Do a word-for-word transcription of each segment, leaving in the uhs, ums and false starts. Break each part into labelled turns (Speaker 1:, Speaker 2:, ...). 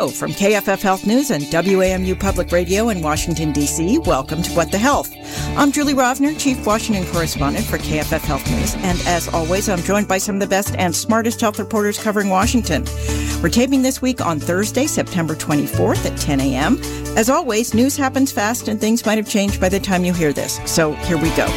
Speaker 1: Hello from K F F Health News and W A M U Public Radio in Washington, D C. Welcome to What the Health. I'm Julie Rovner, Chief Washington Correspondent for K F F Health News. And as always, I'm joined by some of the best and smartest health reporters covering Washington. We're taping this week on Thursday, September twenty-fourth at ten a.m. As always, news happens fast and things might have changed by the time you hear this. So here we go.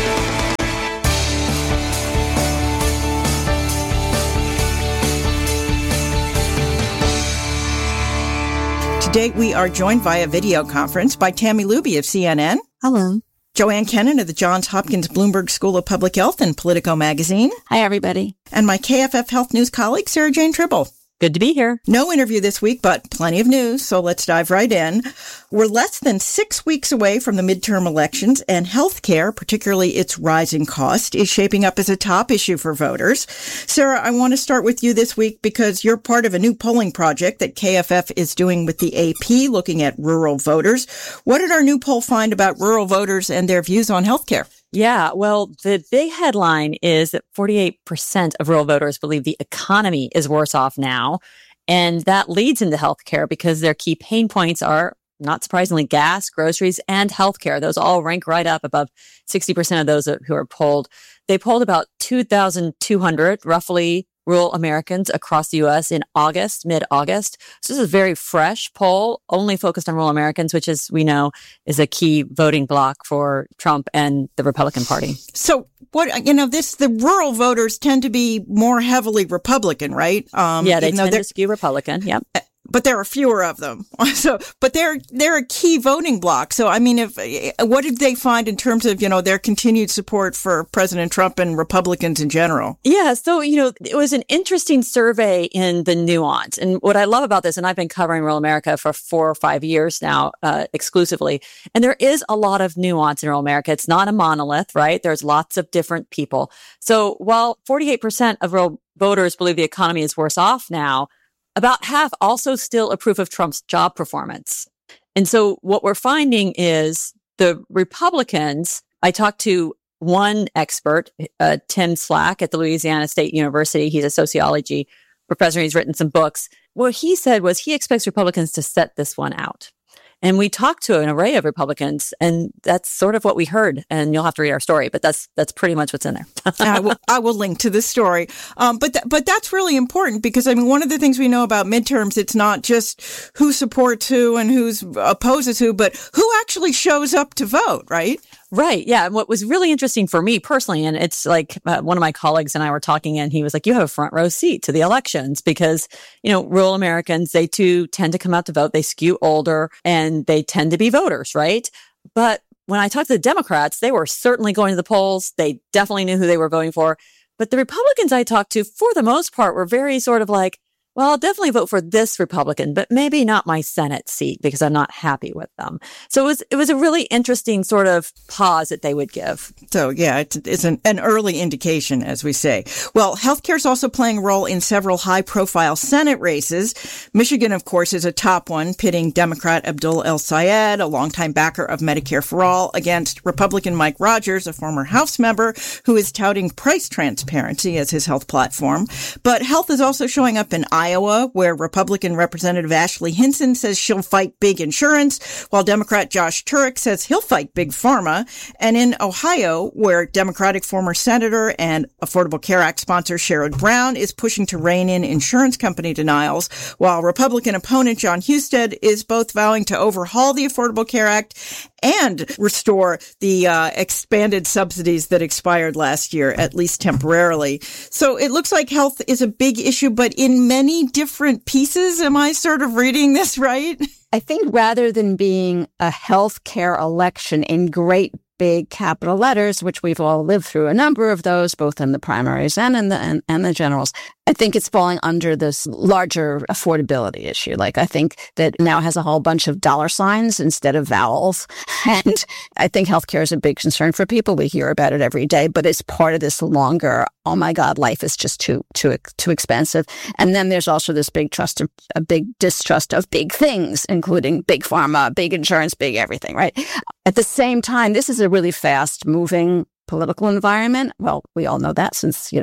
Speaker 1: Today, we are joined via video conference by Tammy Luby of C N N.
Speaker 2: Hello.
Speaker 1: Joanne Kennan of the Johns Hopkins Bloomberg School of Public Health and Politico Magazine.
Speaker 2: Hi, everybody.
Speaker 1: And my K F F Health News colleague, Sarah Jane Tribble.
Speaker 3: Good to be here.
Speaker 1: No interview this week, but plenty of news, so let's dive right in. We're less than six weeks away from the midterm elections, and healthcare, particularly its rising cost, is shaping up as a top issue for voters. Sarah, I want to start with you this week because you're part of a new polling project that K F F is doing with the A P, looking at rural voters. What did our new poll find about rural voters and their views on healthcare?
Speaker 3: Yeah, well, the big headline is that forty-eight percent of rural voters believe the economy is worse off now. And that leads into healthcare because their key pain points are, not surprisingly, gas, groceries, and healthcare. Those all rank right up above sixty percent of those who are polled. They polled about two thousand two hundred, roughly, rural Americans across the U S in August, mid-August. So this is a very fresh poll, only focused on rural Americans, which, as we know, is a key voting bloc for Trump and the Republican Party.
Speaker 1: So what, you know, this, the rural voters tend to be more heavily Republican, right?
Speaker 3: Um, yeah, they tend to skew Republican. Yep.
Speaker 1: But there are fewer of them. So, but they're, they're a key voting bloc. So, I mean, if, what did they find in terms of, you know, their continued support for President Trump and Republicans in general?
Speaker 3: Yeah. So, you know, it was an interesting survey in the nuance. And what I love about this, and I've been covering rural America for four or five years now, uh, exclusively. And there is a lot of nuance in rural America. It's not a monolith, right? There's lots of different people. So while forty-eight percent of rural voters believe the economy is worse off now, about half also still approve of Trump's job performance. And so what we're finding is the Republicans, I talked to one expert, uh, Tim Slack at the Louisiana State University. He's a sociology professor. He's written some books. What he said was he expects Republicans to set this one out. And we talked to an array of Republicans, and that's sort of what we heard. And you'll have to read our story, but that's that's pretty much what's in there.
Speaker 1: I, will, I will link to this story. Um, but th- but that's really important because, I mean, one of the things we know about midterms, it's not just who supports who and who's opposes who, but who actually shows up to vote, right?
Speaker 3: Right. Yeah. And what was really interesting for me personally, and it's like uh, one of my colleagues and I were talking, and he was like, you have a front row seat to the elections because, you know, rural Americans, they too tend to come out to vote. They skew older and they tend to be voters, right? But when I talked to the Democrats, they were certainly going to the polls. They definitely knew who they were voting for. But the Republicans I talked to, for the most part, were very sort of like, well, I'll definitely vote for this Republican, but maybe not my Senate seat because I'm not happy with them. So it was it was a really interesting sort of pause that they would give.
Speaker 1: So, yeah, it's, it's an, an early indication, as we say. Well, healthcare is also playing a role in several high-profile Senate races. Michigan, of course, is a top one, pitting Democrat Abdul El-Sayed, a longtime backer of Medicare for All, against Republican Mike Rogers, a former House member who is touting price transparency as his health platform. But health is also showing up in Iowa. Iowa, where Republican Representative Ashley Hinson says she'll fight big insurance, while Democrat Josh Turek says he'll fight big pharma. And in Ohio, where Democratic former senator and Affordable Care Act sponsor Sherrod Brown is pushing to rein in insurance company denials, while Republican opponent John Husted is both vowing to overhaul the Affordable Care Act and restore the uh, expanded subsidies that expired last year, at least temporarily. So it looks like health is a big issue, but in many different pieces. Am I sort of reading this right?
Speaker 2: I think rather than being a healthcare election in great big capital letters, which we've all lived through a number of those, both in the primaries and in the and, and the generals, I think it's falling under this larger affordability issue. Like, I think that now has a whole bunch of dollar signs instead of vowels. And I think healthcare is a big concern for people. We hear about it every day, but it's part of this longer, oh my God, life is just too, too, too expensive. And then there's also this big trust of, a big distrust of big things, including big pharma, big insurance, big everything, right? At the same time, this is a really fast moving political environment. Well, we all know that since, you know,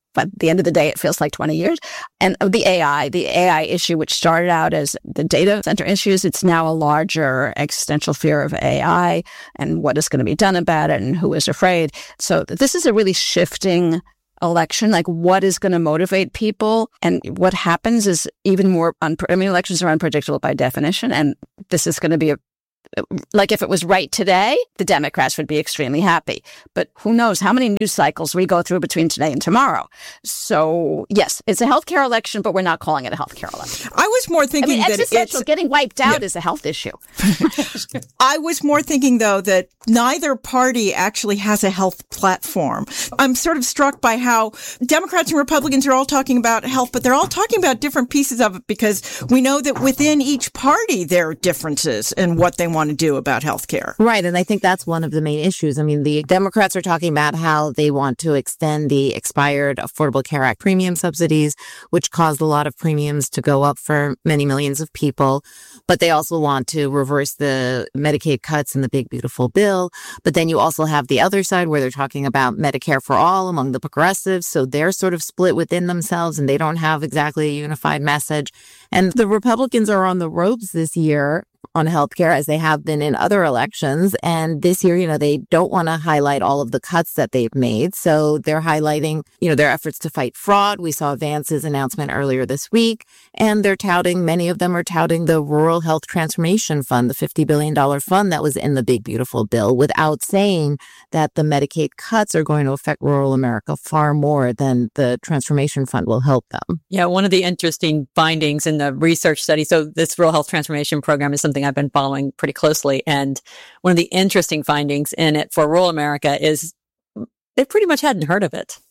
Speaker 2: but at the end of the day, it feels like twenty years. And the A I, the A I issue, which started out as the data center issues, it's now a larger existential fear of A I and what is going to be done about it and who is afraid. So this is a really shifting election, like what is going to motivate people. And what happens is even more, un- I mean, elections are unpredictable by definition. And this is going to be a Like if it was right today, the Democrats would be extremely happy. But who knows how many news cycles we go through between today and tomorrow. So yes, it's a healthcare election, but we're not calling it a healthcare election.
Speaker 1: I was more thinking
Speaker 2: I mean,
Speaker 1: that
Speaker 2: it's getting wiped out
Speaker 1: yeah.
Speaker 2: is a health issue.
Speaker 1: I was more thinking, though, that neither party actually has a health platform. I'm sort of struck by how Democrats and Republicans are all talking about health, but they're all talking about different pieces of it because we know that within each party there are differences in what they want to do about health care.
Speaker 4: Right. And I think that's one of the main issues. I mean, the Democrats are talking about how they want to extend the expired Affordable Care Act premium subsidies, which caused a lot of premiums to go up for many millions of people. But they also want to reverse the Medicaid cuts in the big, beautiful bill. But then you also have the other side where they're talking about Medicare for all among the progressives. So they're sort of split within themselves and they don't have exactly a unified message. And the Republicans are on the ropes this year on healthcare as they have been in other elections. And this year, you know, they don't want to highlight all of the cuts that they've made. So they're highlighting, you know, their efforts to fight fraud. We saw Vance's announcement earlier this week, and they're touting, many of them are touting the Rural Health Transformation Fund, the fifty billion dollars fund that was in the big, beautiful bill, without saying that the Medicaid cuts are going to affect rural America far more than the Transformation Fund will help them.
Speaker 3: Yeah, one of the interesting findings in the research study, so this Rural Health Transformation Program is something I've been following pretty closely. And one of the interesting findings in it for rural America is they pretty much hadn't heard of it.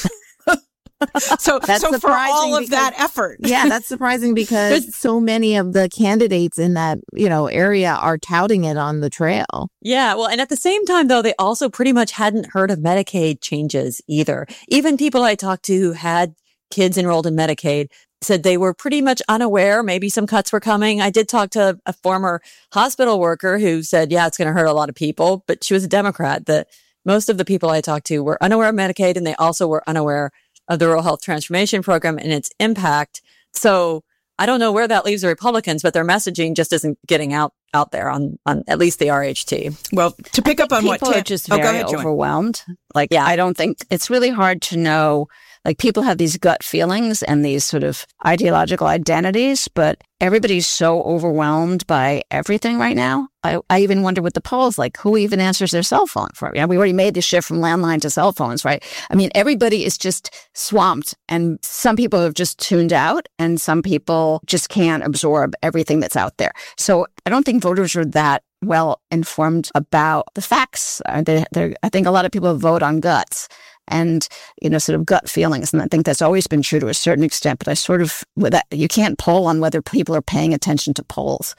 Speaker 1: so
Speaker 4: that's
Speaker 1: so for all of
Speaker 4: because,
Speaker 1: that effort.
Speaker 4: Yeah, that's surprising because so many of the candidates in that, you know, area are touting it on the trail.
Speaker 3: Yeah, well, and at the same time, though, they also pretty much hadn't heard of Medicaid changes either. Even people I talked to who had kids enrolled in Medicaid said they were pretty much unaware. Maybe some cuts were coming. I did talk to a former hospital worker who said, yeah, it's going to hurt a lot of people, but she was a Democrat. That most of the people I talked to were unaware of Medicaid, and they also were unaware of the Rural Health Transformation Program and its impact. So I don't know where that leaves the Republicans, but their messaging just isn't getting out out there on, on at least the R H T.
Speaker 1: Well, to pick up on what
Speaker 2: people are just very
Speaker 1: oh, ahead,
Speaker 2: overwhelmed. Like, yeah, I don't think it's really hard to know. Like, people have these gut feelings and these sort of ideological identities, but everybody's so overwhelmed by everything right now. I, I even wonder with the polls, like, who even answers their cell phone for it? Yeah, we already made the shift from landline to cell phones, right? I mean, everybody is just swamped, and some people have just tuned out, and some people just can't absorb everything that's out there. So I don't think voters are that well informed about the facts. Uh, they, I think a lot of people vote on guts and, you know, sort of gut feelings. And I think that's always been true to a certain extent. But I sort of, with that, you can't poll on whether people are paying attention to polls.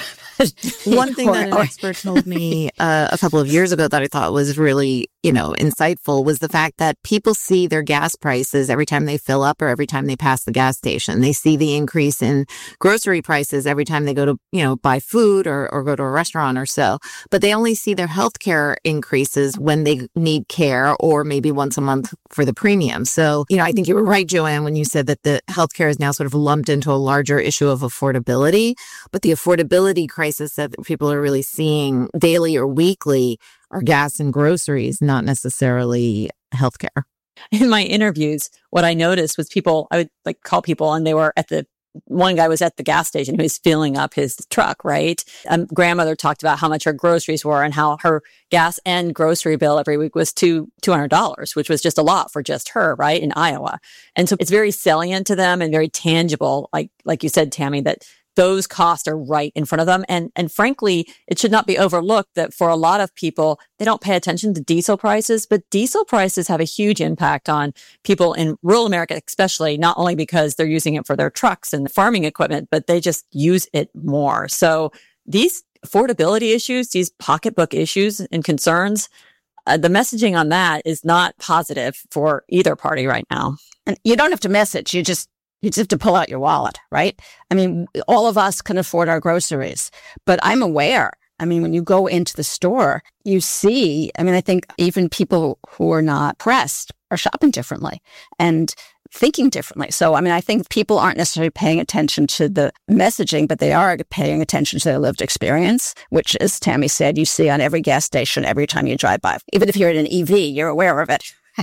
Speaker 4: One thing that an expert told me uh, a couple of years ago that I thought was really, you know, insightful was the fact that people see their gas prices every time they fill up or every time they pass the gas station. They see the increase in grocery prices every time they go to, you know, buy food or, or go to a restaurant or so. But they only see their healthcare increases when they need care or maybe once a month for the premium. So, you know, I think you were right, Joanne, when you said that the healthcare is now sort of lumped into a larger issue of affordability. But the affordability crisis that people are really seeing daily or weekly are gas and groceries, not necessarily healthcare.
Speaker 3: In my interviews, what I noticed was people, I would like call people and they were at the, one guy was at the gas station who was filling up his truck, right? Um, grandmother talked about how much her groceries were and how her gas and grocery bill every week was two, two hundred dollars, which was just a lot for just her, right? In Iowa. And so it's very salient to them and very tangible. Like, like you said, Tammy, that those costs are right in front of them. And, and frankly, it should not be overlooked that for a lot of people, they don't pay attention to diesel prices, but diesel prices have a huge impact on people in rural America, especially not only because they're using it for their trucks and farming equipment, but they just use it more. So these affordability issues, these pocketbook issues and concerns, uh, the messaging on that is not positive for either party right now.
Speaker 2: And you don't have to message. You just You just have to pull out your wallet, right? I mean, all of us can afford our groceries, but I'm aware. I mean, when you go into the store, you see, I mean, I think even people who are not pressed are shopping differently and thinking differently. So, I mean, I think people aren't necessarily paying attention to the messaging, but they are paying attention to their lived experience, which, as Tammy said, you see on every gas station every time you drive by. Even if you're in an E V, you're aware of it.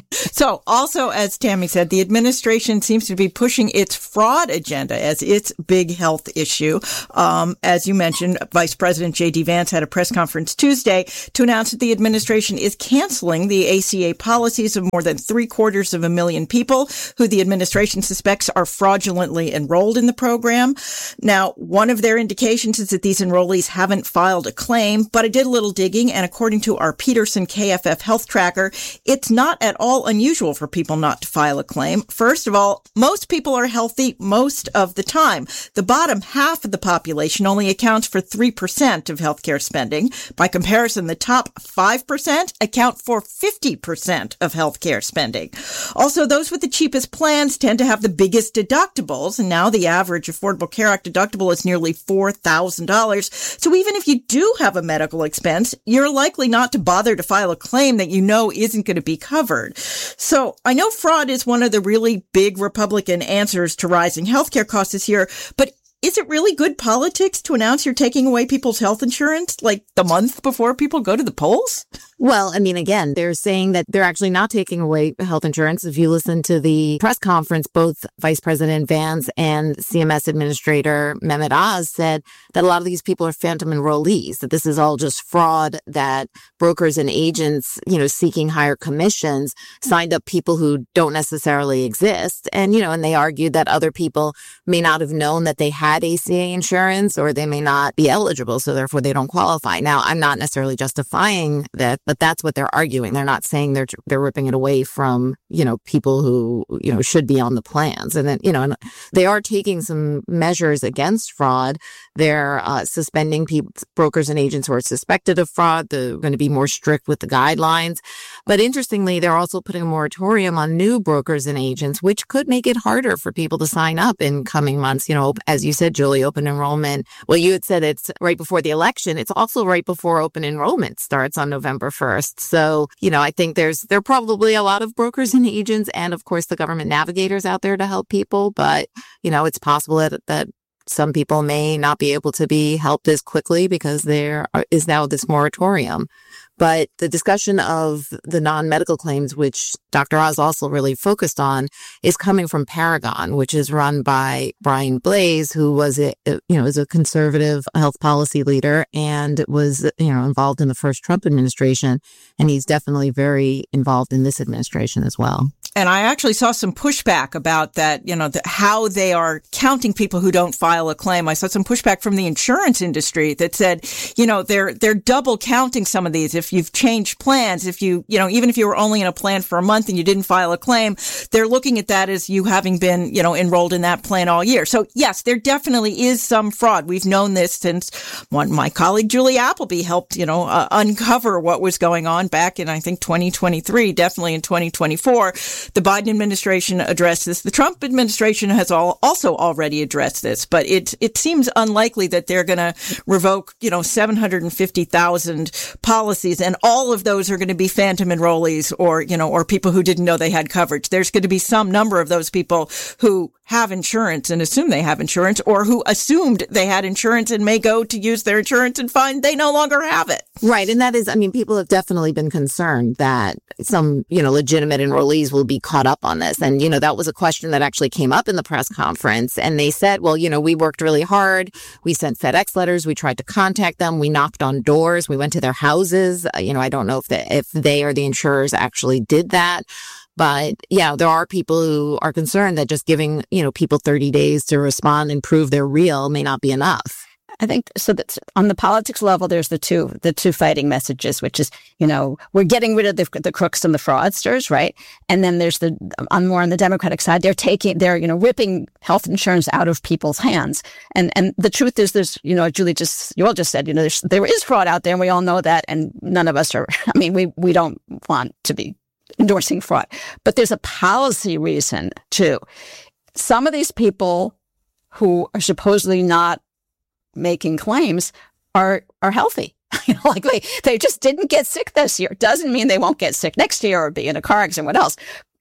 Speaker 1: So also, as Tammy said, the administration seems to be pushing its fraud agenda as its big health issue. Um, as you mentioned, Vice President J D Vance had a press conference Tuesday to announce that the administration is canceling the A C A policies of more than three quarters of a million people who the administration suspects are fraudulently enrolled in the program. Now, one of their indications is that these enrollees haven't filed a claim, but I did a little digging, and according to our Peterson K F F Health Tracker, it's not at all unusual for people not to file a claim. First of all, most people are healthy most of the time. The bottom half of the population only accounts for three percent of healthcare spending. By comparison, the top five percent account for fifty percent of healthcare spending. Also, those with the cheapest plans tend to have the biggest deductibles, and now the average Affordable Care Act deductible is nearly four thousand dollars. So even if you do have a medical expense, you're likely not to bother to file a claim that you know isn't going to be covered. So I know fraud is one of the really big Republican answers to rising healthcare costs this year, but is it really good politics to announce you're taking away people's health insurance like the month before people go to the polls?
Speaker 4: Well, I mean, again, they're saying that they're actually not taking away health insurance. If you listen to the press conference, both Vice President Vance and C M S Administrator Mehmet Oz said that a lot of these people are phantom enrollees, that this is all just fraud, that brokers and agents, you know, seeking higher commissions signed up people who don't necessarily exist. And, you know, and they argued that other people may not have known that they had A C A insurance, or they may not be eligible, so therefore they don't qualify. Now, I'm not necessarily justifying that, but that's what they're arguing. They're not saying they're they're ripping it away from, you know, people who, you know, should be on the plans. And then, you know, and they are taking some measures against fraud. They're uh, suspending people, brokers and agents who are suspected of fraud. They're going to be more strict with the guidelines. But interestingly, they're also putting a moratorium on new brokers and agents, which could make it harder for people to sign up in coming months. You know, as you said, Julie, open enrollment. Well, you had said it's right before the election. It's also right before open enrollment starts on November first. So, you know, I think there's there are probably a lot of brokers and agents and, of course, the government navigators out there to help people. But, you know, it's possible that, that some people may not be able to be helped as quickly because there is now this moratorium. But the discussion of the non-medical claims, which Doctor Oz also really focused on, is coming from Paragon, which is run by Brian Blase, who was a, you know, is a conservative health policy leader and was, you know, involved in the first Trump administration. And he's definitely very involved in this administration as well.
Speaker 1: And I actually saw some pushback about that, you know, the, how they are counting people who don't file a claim. I saw some pushback from the insurance industry that said, you know, they're they're double counting some of these. If you've changed plans, if you, you know, even if you were only in a plan for a month and you didn't file a claim, they're looking at that as you having been, you know, enrolled in that plan all year. So yes, there definitely is some fraud. We've known this since one, my colleague Julie Appleby helped, you know, uh, uncover what was going on back in, I think, twenty twenty-three, definitely in twenty twenty-four. The Biden administration addressed this. The Trump administration has all also already addressed this, but it it seems unlikely that they're going to revoke, you know, seven hundred fifty thousand policies, and all of those are going to be phantom enrollees or, you know, or people who didn't know they had coverage. There's going to be some number of those people who have insurance and assume they have insurance, or who assumed they had insurance and may go to use their insurance and find they no longer have it.
Speaker 4: Right. And that is, I mean, people have definitely been concerned that some, you know, legitimate enrollees will be caught up on this. And, you know, that was a question that actually came up in the press conference. And they said, well, you know, we worked really hard. We sent FedEx letters. We tried to contact them. We knocked on doors. We went to their houses. Uh, you know, I don't know if they, if they or the insurers actually did that. But yeah, there are people who are concerned that just giving, you know, people thirty days to respond and prove they're real may not be enough.
Speaker 2: I think so. That's on the politics level. There's the two, the two fighting messages, which is, you know, we're getting rid of the, the crooks and the fraudsters, right? And then there's the, on more on the Democratic side, they're taking, they're, you know, ripping health insurance out of people's hands. And, and the truth is there's, you know, Julie just, you all just said, you know, there's, there is fraud out there and we all know that. And none of us are, I mean, we, we don't want to be endorsing fraud, but there's a policy reason too. Some of these people who are supposedly not making claims are are healthy. You know, like they, they just didn't get sick this year. Doesn't mean they won't get sick next year or be in a car accident. What else?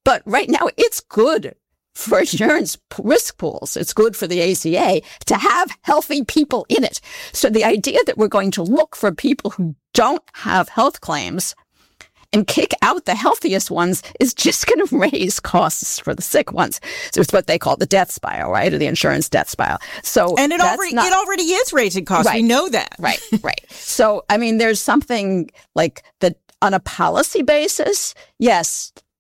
Speaker 2: But right now, it's good for insurance risk pools. It's good for the A C A to have healthy people in it. So the idea that we're going to look for people who don't have health claims and kick out the healthiest ones is just going to raise costs for the sick ones. So it's what they call the death spiral, right? Or the insurance death spiral. So
Speaker 1: and it already not, it already is raising costs.
Speaker 2: Right,
Speaker 1: we know that.
Speaker 2: Right, right. So, I mean, there's something like that on a policy basis. Yes,